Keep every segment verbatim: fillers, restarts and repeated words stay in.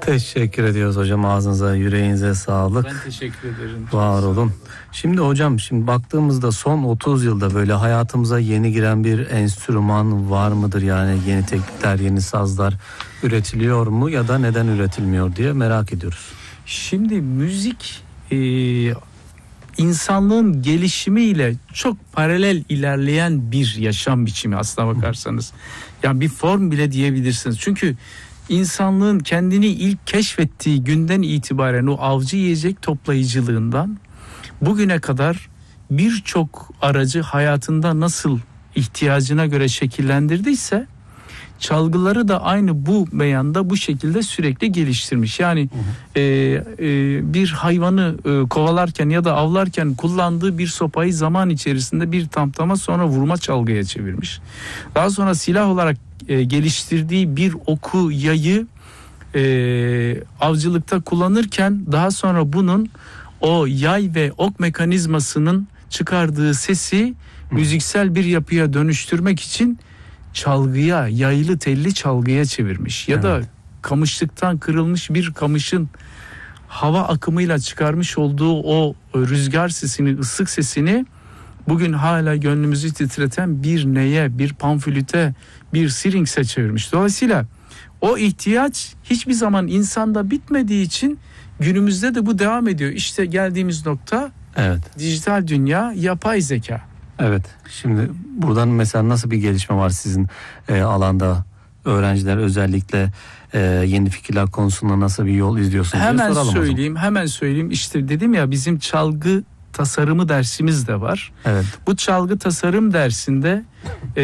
Teşekkür ediyoruz hocam, ağzınıza yüreğinize sağlık. Ben teşekkür ederim. Var olun. Şimdi hocam, şimdi baktığımızda son otuz yılda böyle hayatımıza yeni giren bir enstrüman var mıdır? Yani yeni teknikler, yeni sazlar üretiliyor mu ya da neden üretilmiyor diye merak ediyoruz. Şimdi müzik e, insanlığın gelişimiyle çok paralel ilerleyen bir yaşam biçimi aslına bakarsanız. Yani bir form bile diyebilirsiniz. Çünkü insanlığın kendini ilk keşfettiği günden itibaren o avcı yiyecek toplayıcılığından bugüne kadar birçok aracı hayatında nasıl ihtiyacına göre şekillendirdiyse çalgıları da aynı bu meyanda bu şekilde sürekli geliştirmiş. Yani hı hı. E, e, bir hayvanı e, kovalarken ya da avlarken kullandığı bir sopayı zaman içerisinde bir tamtama, sonra vurma çalgıya çevirmiş. Daha sonra silah olarak e, geliştirdiği bir oku, yayı e, avcılıkta kullanırken daha sonra bunun o yay ve ok mekanizmasının çıkardığı sesi hı. müziksel bir yapıya dönüştürmek için çalgıya, yaylı telli çalgıya çevirmiş. Ya evet. da kamışlıktan kırılmış bir kamışın hava akımıyla çıkarmış olduğu o rüzgar sesini, ıslık sesini bugün hala gönlümüzü titreten bir neye, bir panflüte, bir siringse çevirmiş. Dolayısıyla o ihtiyaç hiçbir zaman insanda bitmediği için günümüzde de bu devam ediyor. İşte geldiğimiz nokta evet. dijital dünya, yapay zeka. Evet. Şimdi buradan mesela nasıl bir gelişme var sizin e, alanda? Öğrenciler özellikle e, yeni fikirler konusunda nasıl bir yol izliyorsunuz? Hemen söyleyeyim, hemen söyleyeyim. İşte dedim ya, bizim çalgı tasarımı dersimiz de var. Evet. Bu çalgı tasarım dersinde e,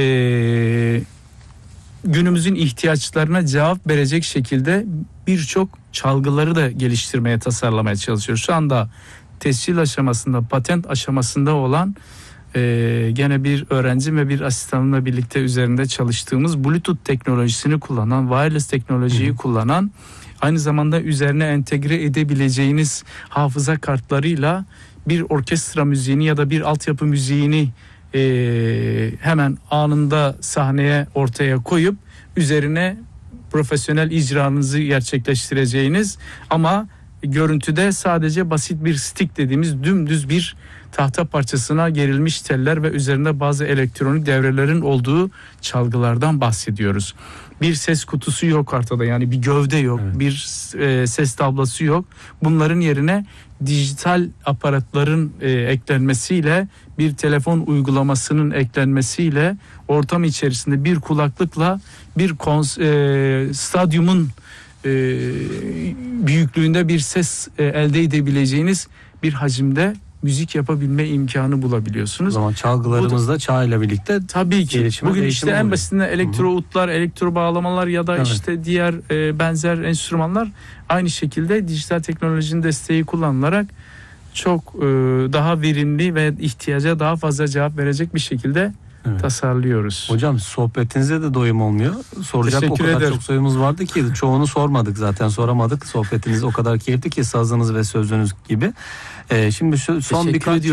günümüzün ihtiyaçlarına cevap verecek şekilde birçok çalgıları da geliştirmeye, tasarlamaya çalışıyoruz. Şu anda tescil aşamasında, patent aşamasında olan Ee, gene bir öğrencim ve bir asistanımla birlikte üzerinde çalıştığımız Bluetooth teknolojisini kullanan, wireless teknolojiyi Hı. kullanan, aynı zamanda üzerine entegre edebileceğiniz hafıza kartlarıyla bir orkestra müziğini ya da bir altyapı müziğini e, hemen anında sahneye ortaya koyup üzerine profesyonel icranızı gerçekleştireceğiniz ama görüntüde sadece basit bir stick dediğimiz dümdüz bir tahta parçasına gerilmiş teller ve üzerinde bazı elektronik devrelerin olduğu çalgılardan bahsediyoruz. Bir ses kutusu yok ortada, yani bir gövde yok, evet. bir e, ses tablası yok. Bunların yerine dijital aparatların e, eklenmesiyle, bir telefon uygulamasının eklenmesiyle ortam içerisinde bir kulaklıkla bir kons- e, stadyumun e, büyüklüğünde bir ses e, elde edebileceğiniz bir hacimde müzik yapabilme imkanı bulabiliyorsunuz. O zaman çalgılarımız da çağ ile birlikte tabii ki. Bugün işte en basitinden elektro utlar, elektro bağlamalar ya da evet. işte diğer e, benzer enstrümanlar aynı şekilde dijital teknolojinin desteği kullanılarak çok e, daha verimli ve ihtiyaca daha fazla cevap verecek bir şekilde evet. tasarlıyoruz. Hocam, sohbetinize de doyum olmuyor. Soracak Teşekkür o kadar ederim. Çok sorumuz vardı ki çoğunu sormadık zaten, soramadık. Sohbetiniz o kadar keyifli ki, sazınız ve sözünüz gibi. Ee, şimdi şu son birkaç